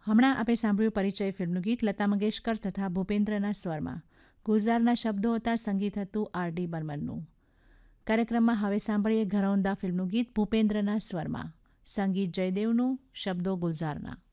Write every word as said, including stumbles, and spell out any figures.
હમણાં આપણે સાંભળ્યું પરિચય ફિલ્મનું ગીત લતા મંગેશકર તથા ભૂપેન્દ્રના સ્વરમાં. ગુલઝારના શબ્દો હતા, સંગીત હતું આર ડી બર્મનનું. કાર્યક્રમમાં હવે સાંભળીએ ઘરૌંદા ફિલ્મનું ગીત ભૂપેન્દ્રના સ્વરમાં, સંગીત જયદેવનું, શબ્દો ગુલઝારના.